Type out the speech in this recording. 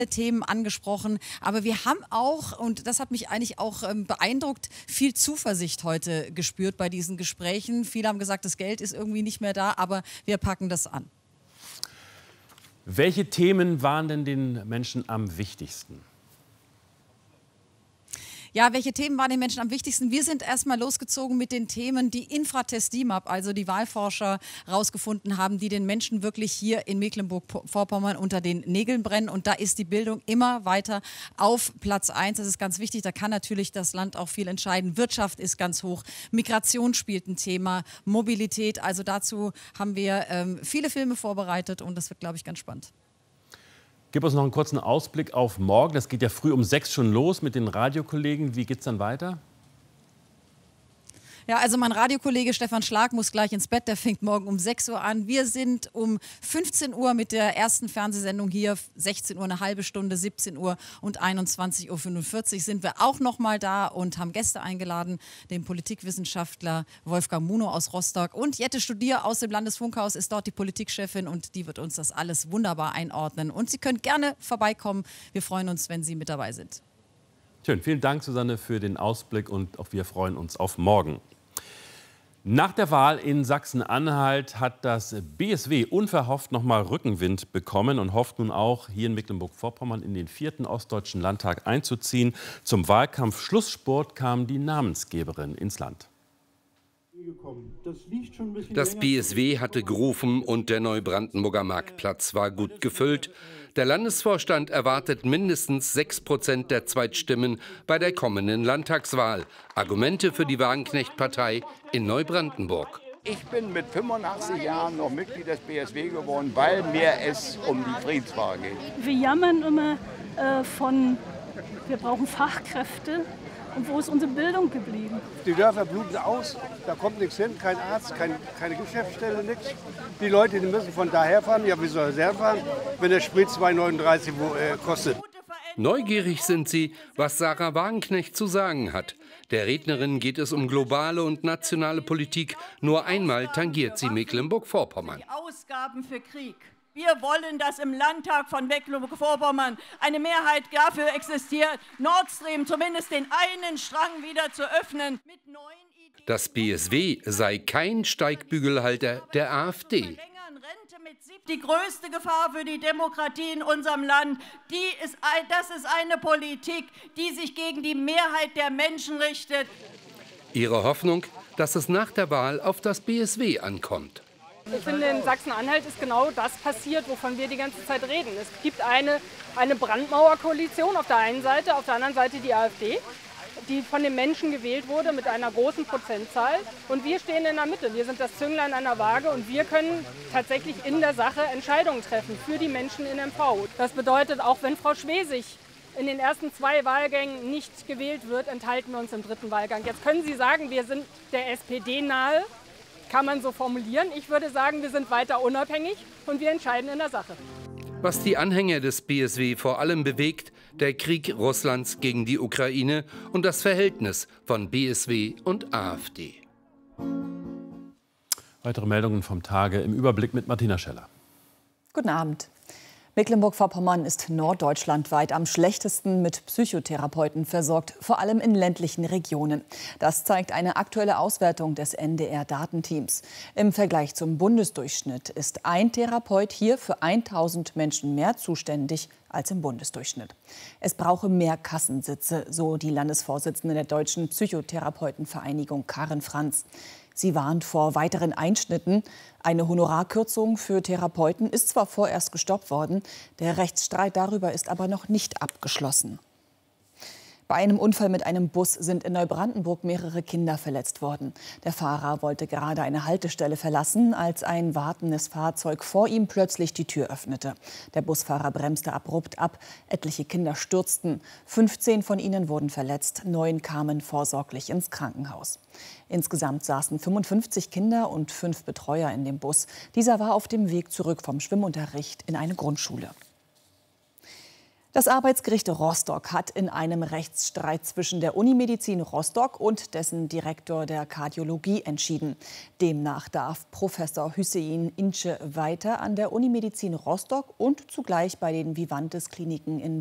Themen angesprochen. Aber wir haben auch, und das hat mich eigentlich auch beeindruckt, viel Zuversicht heute gespürt bei diesen Gesprächen. Viele haben gesagt, das Geld ist irgendwie nicht mehr da, aber wir packen das an. Welche Themen waren denn den Menschen am wichtigsten? Ja, welche Themen waren den Menschen am wichtigsten? Wir sind erstmal losgezogen mit den Themen, die Infratest DIMAP, also die Wahlforscher rausgefunden haben, die den Menschen wirklich hier in Mecklenburg-Vorpommern unter den Nägeln brennen. Und da ist die Bildung immer weiter auf Platz 1. Das ist ganz wichtig. Da kann natürlich das Land auch viel entscheiden. Wirtschaft ist ganz hoch. Migration spielt ein Thema. Mobilität. Also dazu haben wir viele Filme vorbereitet und das wird, glaube ich, ganz spannend. Gib uns noch einen kurzen Ausblick auf morgen. Das geht ja früh um 6 schon los mit den Radiokollegen. Wie geht es dann weiter? Ja, also mein Radiokollege Stefan Schlag muss gleich ins Bett, der fängt morgen um 6 Uhr an. Wir sind um 15 Uhr mit der ersten Fernsehsendung hier, 16 Uhr eine halbe Stunde, 17 Uhr und 21:45 Uhr sind wir auch noch mal da und haben Gäste eingeladen, den Politikwissenschaftler Wolfgang Muno aus Rostock und Jette Studier aus dem Landesfunkhaus ist dort die Politikchefin und die wird uns das alles wunderbar einordnen. Und Sie können gerne vorbeikommen. Wir freuen uns, wenn Sie mit dabei sind. Schön, vielen Dank, Susanne, für den Ausblick und auch wir freuen uns auf morgen. Nach der Wahl in Sachsen-Anhalt hat das BSW unverhofft noch mal Rückenwind bekommen und hofft nun auch, hier in Mecklenburg-Vorpommern in den 4. Ostdeutschen Landtag einzuziehen. Zum Wahlkampf-Schlussspurt kam die Namensgeberin ins Land. Das BSW hatte gerufen und der Neubrandenburger Marktplatz war gut gefüllt. Der Landesvorstand erwartet mindestens 6% der Zweitstimmen bei der kommenden Landtagswahl. Argumente für die Wagenknecht-Partei in Neubrandenburg. Ich bin mit 85 Jahren noch Mitglied des BSW geworden, weil mir es um die Friedensfrage geht. Wir jammern immer wir brauchen Fachkräfte. Und wo ist unsere Bildung geblieben? Die Dörfer bluten aus, da kommt nichts hin, kein Arzt, keine Geschäftsstelle, nichts. Die Leute, die müssen von daher fahren. Ja, wie soll er herfahren, wenn der Sprit 2,39 kostet? Neugierig sind sie, was Sarah Wagenknecht zu sagen hat. Der Rednerin geht es um globale und nationale Politik. Nur einmal tangiert sie Mecklenburg-Vorpommern. Die Ausgaben für Krieg. Wir wollen, dass im Landtag von Mecklenburg-Vorpommern eine Mehrheit dafür existiert, Nord Stream zumindest den einen Strang wieder zu öffnen. Das BSW sei kein Steigbügelhalter der AfD. Die größte Gefahr für die Demokratie in unserem Land, das ist eine Politik, die sich gegen die Mehrheit der Menschen richtet. Ihre Hoffnung, dass es nach der Wahl auf das BSW ankommt. Ich finde, in Sachsen-Anhalt ist genau das passiert, wovon wir die ganze Zeit reden. Es gibt eine Brandmauerkoalition auf der einen Seite, auf der anderen Seite die AfD, die von den Menschen gewählt wurde mit einer großen Prozentzahl. Und wir stehen in der Mitte. Wir sind das Zünglein an der Waage und wir können tatsächlich in der Sache Entscheidungen treffen für die Menschen in MV. Das bedeutet, auch wenn Frau Schwesig in den ersten 2 Wahlgängen nicht gewählt wird, enthalten wir uns im 3. Wahlgang. Jetzt können Sie sagen, wir sind der SPD nahe. Kann man so formulieren. Ich würde sagen, wir sind weiter unabhängig und wir entscheiden in der Sache. Was die Anhänger des BSW vor allem bewegt, der Krieg Russlands gegen die Ukraine und das Verhältnis von BSW und AfD. Weitere Meldungen vom Tage im Überblick mit Martina Scheller. Guten Abend. Mecklenburg-Vorpommern ist norddeutschlandweit am schlechtesten mit Psychotherapeuten versorgt, vor allem in ländlichen Regionen. Das zeigt eine aktuelle Auswertung des NDR-Datenteams. Im Vergleich zum Bundesdurchschnitt ist ein Therapeut hier für 1000 Menschen mehr zuständig als im Bundesdurchschnitt. Es brauche mehr Kassensitze, so die Landesvorsitzende der Deutschen Psychotherapeutenvereinigung Karin Franz. Sie warnt vor weiteren Einschnitten. Eine Honorarkürzung für Therapeuten ist zwar vorerst gestoppt worden, der Rechtsstreit darüber ist aber noch nicht abgeschlossen. Bei einem Unfall mit einem Bus sind in Neubrandenburg mehrere Kinder verletzt worden. Der Fahrer wollte gerade eine Haltestelle verlassen, als ein wartendes Fahrzeug vor ihm plötzlich die Tür öffnete. Der Busfahrer bremste abrupt ab. Etliche Kinder stürzten. 15 von ihnen wurden verletzt. 9 kamen vorsorglich ins Krankenhaus. Insgesamt saßen 55 Kinder und 5 Betreuer in dem Bus. Dieser war auf dem Weg zurück vom Schwimmunterricht in eine Grundschule. Das Arbeitsgericht Rostock hat in einem Rechtsstreit zwischen der Unimedizin Rostock und dessen Direktor der Kardiologie entschieden. Demnach darf Professor Hüseyin Ince weiter an der Unimedizin Rostock und zugleich bei den Vivantes Kliniken in